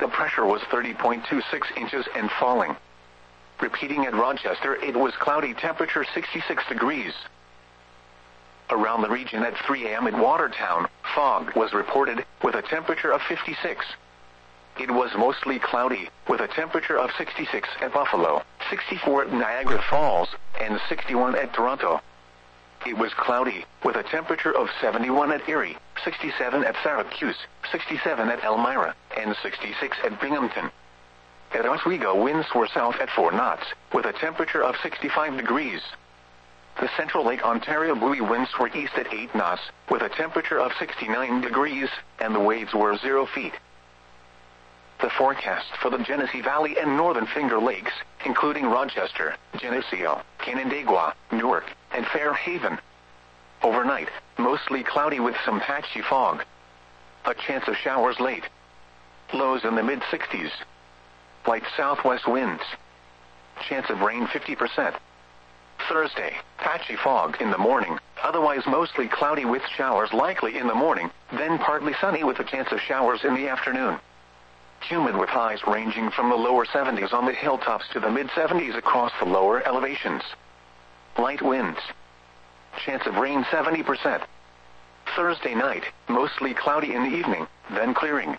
The pressure was 30.26 inches and falling. Repeating at Rochester, it was cloudy, temperature 66 degrees. Around the region at 3 a.m. at Watertown, fog was reported, with a temperature of 56. It was mostly cloudy, with a temperature of 66 at Buffalo, 64 at Niagara Falls, and 61 at Toronto. It was cloudy, with a temperature of 71 at Erie, 67 at Syracuse, 67 at Elmira, and 66 at Binghamton. At Oswego, winds were south at 4 knots, with a temperature of 65 degrees. The Central Lake Ontario buoy winds were east at 8 knots, with a temperature of 69 degrees, and the waves were 0 feet. The forecast for the Genesee Valley and Northern Finger Lakes, including Rochester, Geneseo, Canandaigua, Newark, and Fairhaven. Overnight, mostly cloudy with some patchy fog. A chance of showers late. Lows in the mid-60s. Light southwest winds. Chance of rain 50%. Thursday, patchy fog in the morning, otherwise mostly cloudy with showers likely in the morning, then partly sunny with a chance of showers in the afternoon. Humid with highs ranging from the lower 70s on the hilltops to the mid-70s across the lower elevations. Light winds. Chance of rain 70%. Thursday night, mostly cloudy in the evening, then clearing.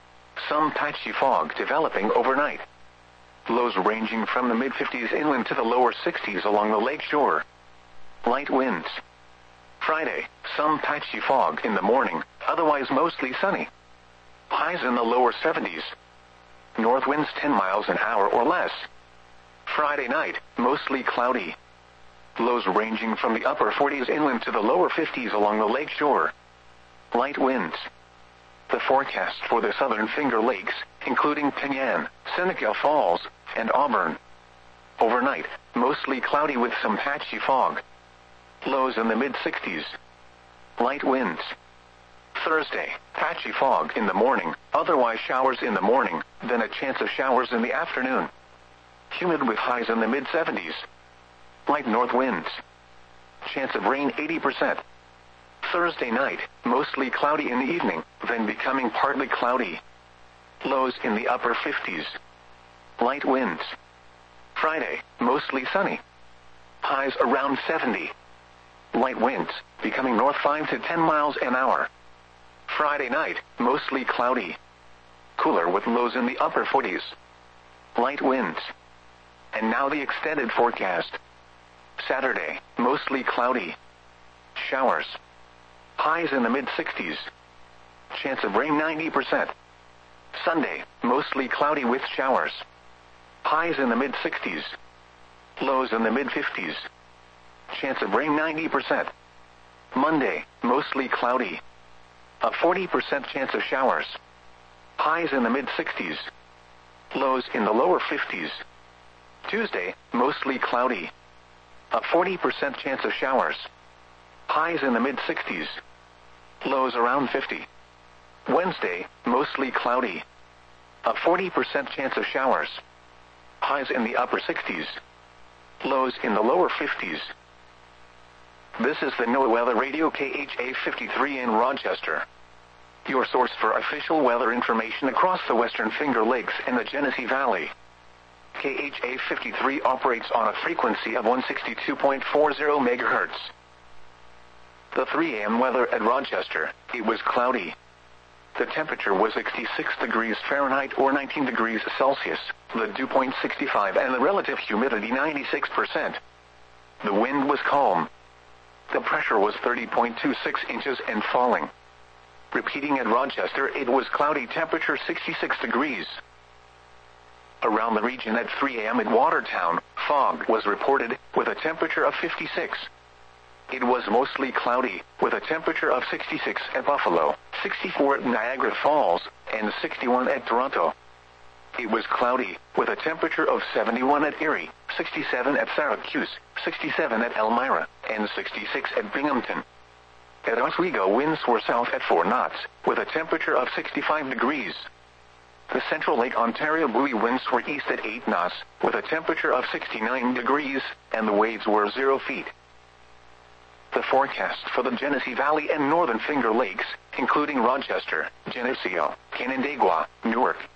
Some patchy fog developing overnight. Lows ranging from the mid-50s inland to the lower 60s along the lake shore. Light winds. Friday, some patchy fog in the morning, otherwise mostly sunny. Highs in the lower 70s. North winds 10 miles an hour or less. Friday night, mostly cloudy. Lows ranging from the upper 40s inland to the lower 50s along the lake shore. Light winds. The forecast for the Southern Finger Lakes, including Penyan, Seneca Falls, and Auburn. Overnight, mostly cloudy with some patchy fog. Lows in the mid-60s. Light winds. Thursday, patchy fog in the morning, otherwise showers in the morning, then a chance of showers in the afternoon. Humid with highs in the mid-70s. Light north winds. Chance of rain 80%. Thursday night, mostly cloudy in the evening, then becoming partly cloudy. Lows in the upper 50s. Light winds. Friday, mostly sunny. Highs around 70. Light winds, becoming north 5 to 10 miles an hour. Friday night, mostly cloudy. Cooler with lows in the upper 40s. Light winds. And now the extended forecast. Saturday, mostly cloudy. Showers. Highs in the mid-60s. Chance of rain 90%. Sunday, mostly cloudy with showers. Highs in the mid-60s. Lows in the mid-50s. Chance of rain 90%. Monday, mostly cloudy. A 40% chance of showers. Highs in the mid-60s. Lows in the lower 50s. Tuesday, mostly cloudy. A 40% chance of showers. Highs in the mid-60s. Lows around 50. Wednesday, mostly cloudy. A 40% chance of showers. Highs in the upper 60s. Lows in the lower 50s. This is the NOAA Weather Radio KHA 53 in Rochester. Your source for official weather information across the Western Finger Lakes and the Genesee Valley. KHA 53 operates on a frequency of 162.40 MHz. The 3 a.m. weather at Rochester, it was cloudy. The temperature was 66 degrees Fahrenheit or 19 degrees Celsius, the dew point 65 and the relative humidity 96%. The wind was calm. The pressure was 30.26 inches and falling. Repeating at Rochester, it was cloudy, temperature 66 degrees. Around the region at 3 a.m. at Watertown, fog was reported, with a temperature of 56. It was mostly cloudy, with a temperature of 66 at Buffalo, 64 at Niagara Falls, and 61 at Toronto. It was cloudy, with a temperature of 71 at Erie, 67 at Syracuse, 67 at Elmira, and 66 at Binghamton. At Oswego, winds were south at 4 knots, with a temperature of 65 degrees. The Central Lake Ontario buoy winds were east at 8 knots, with a temperature of 69 degrees, and the waves were 0 feet. The forecast for the Genesee Valley and Northern Finger Lakes, including Rochester, Geneseo, Canandaigua, Newark,